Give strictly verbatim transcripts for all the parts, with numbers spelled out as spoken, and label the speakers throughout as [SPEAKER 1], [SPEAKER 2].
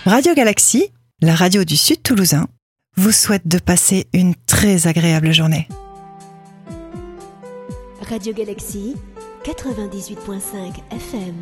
[SPEAKER 1] Radio Galaxie, la radio du Sud Toulousain, vous souhaite de passer une très agréable journée.
[SPEAKER 2] Radio Galaxie, quatre-vingt-dix-huit virgule cinq F M.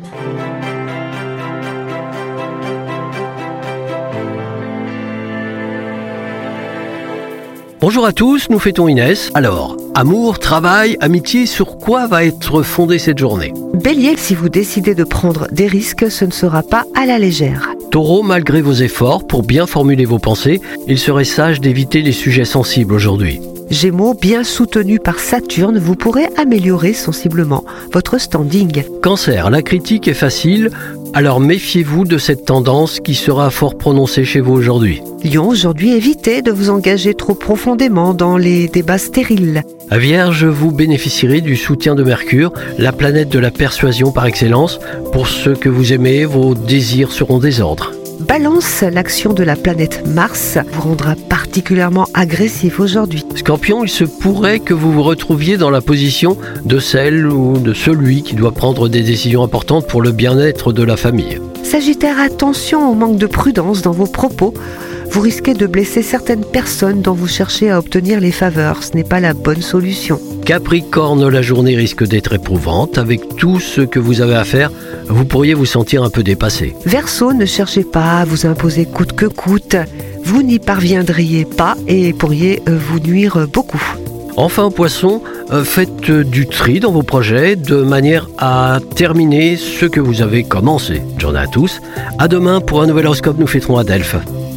[SPEAKER 3] Bonjour à tous, nous fêtons Inès. Alors, amour, travail, amitié, sur quoi va être fondée cette journée ?
[SPEAKER 4] Bélier, si vous décidez de prendre des risques, ce ne sera pas à la légère.
[SPEAKER 3] Taureau, malgré vos efforts pour bien formuler vos pensées, il serait sage d'éviter les sujets sensibles aujourd'hui.
[SPEAKER 4] Gémeaux, bien soutenu par Saturne, vous pourrez améliorer sensiblement votre standing.
[SPEAKER 3] Cancer, la critique est facile, alors méfiez-vous de cette tendance qui sera fort prononcée chez vous aujourd'hui.
[SPEAKER 4] Lion, aujourd'hui, évitez de vous engager trop profondément dans les débats stériles.
[SPEAKER 3] Vierge, vous bénéficierez du soutien de Mercure, la planète de la persuasion par excellence. Pour ceux que vous aimez, vos désirs seront des ordres.
[SPEAKER 4] Balance, l'action de la planète Mars vous rendra particulièrement agressif aujourd'hui.
[SPEAKER 3] Scorpion, il se pourrait que vous vous retrouviez dans la position de celle ou de celui qui doit prendre des décisions importantes pour le bien-être de la famille.
[SPEAKER 4] Sagittaire, attention au manque de prudence dans vos propos. Vous risquez de blesser certaines personnes dont vous cherchez à obtenir les faveurs. Ce n'est pas la bonne solution.
[SPEAKER 3] Capricorne, la journée risque d'être éprouvante. Avec tout ce que vous avez à faire, vous pourriez vous sentir un peu dépassé.
[SPEAKER 4] Verseau, ne cherchez pas à vous imposer coûte que coûte. Vous n'y parviendriez pas et pourriez vous nuire beaucoup.
[SPEAKER 3] Enfin, Poisson, faites du tri dans vos projets de manière à terminer ce que vous avez commencé. Bonne journée à tous. À demain pour un nouvel horoscope. Nous fêterons à Delphes.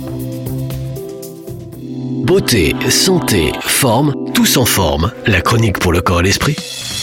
[SPEAKER 5] Beauté, santé, forme, tous en forme. La chronique pour le corps et l'esprit.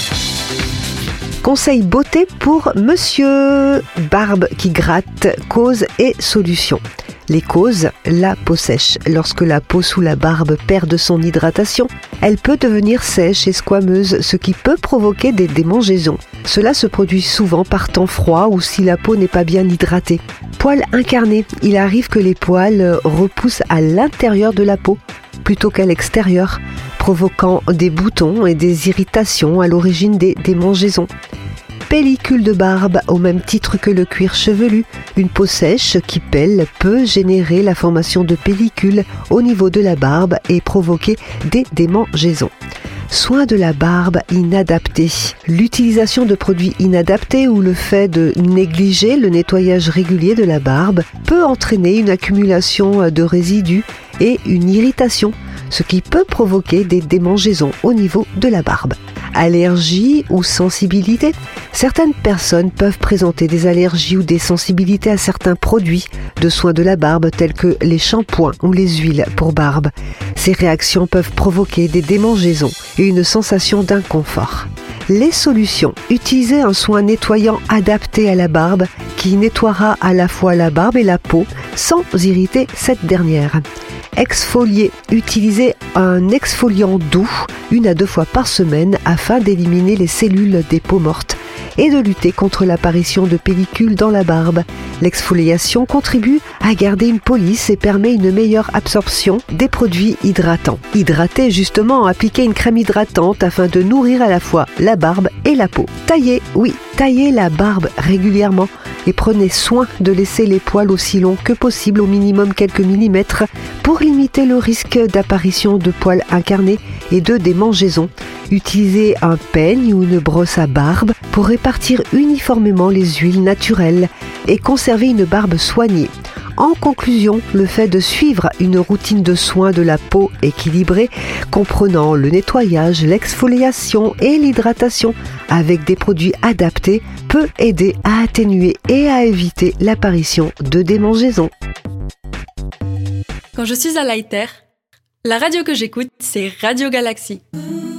[SPEAKER 4] Conseil beauté pour monsieur. Barbe qui gratte, cause et solution. Les causes, la peau sèche. Lorsque la peau sous la barbe perd de son hydratation, elle peut devenir sèche et squameuse, ce qui peut provoquer des démangeaisons. Cela se produit souvent par temps froid ou si la peau n'est pas bien hydratée. Poils incarnés, il arrive que les poils repoussent à l'intérieur de la peau plutôt qu'à l'extérieur, provoquant des boutons et des irritations à l'origine des démangeaisons. Pellicule de barbe, au même titre que le cuir chevelu, une peau sèche qui pèle peut générer la formation de pellicules au niveau de la barbe et provoquer des démangeaisons. Soin de la barbe inadaptée. L'utilisation de produits inadaptés ou le fait de négliger le nettoyage régulier de la barbe peut entraîner une accumulation de résidus et une irritation, ce qui peut provoquer des démangeaisons au niveau de la barbe. Allergie ou sensibilité. Certaines personnes peuvent présenter des allergies ou des sensibilités à certains produits de soins de la barbe tels que les shampoings ou les huiles pour barbe. Ces réactions peuvent provoquer des démangeaisons et une sensation d'inconfort. Les solutions. Utilisez un soin nettoyant adapté à la barbe qui nettoiera à la fois la barbe et la peau sans irriter cette dernière. Exfolier. Utilisez un exfoliant doux une à deux fois par semaine afin d'éliminer les cellules des peaux mortes et de lutter contre l'apparition de pellicules dans la barbe. L'exfoliation contribue à garder une peau lisse et permet une meilleure absorption des produits hydratants. Hydratez justement, appliquez une crème hydratante afin de nourrir à la fois la barbe et la peau. Taillez, oui, taillez la barbe régulièrement et prenez soin de laisser les poils aussi longs que possible, au minimum quelques millimètres, pour limiter le risque d'apparition de poils incarnés et de démangeaisons. Utilisez un peigne ou une brosse à barbe pour répartir uniformément les huiles naturelles et conserver une barbe soignée. En conclusion, le fait de suivre une routine de soins de la peau équilibrée, comprenant le nettoyage, l'exfoliation et l'hydratation avec des produits adaptés, peut aider à atténuer et à éviter l'apparition de démangeaisons.
[SPEAKER 6] Quand je suis à l'I T E R, la radio que j'écoute, c'est Radio Galaxie.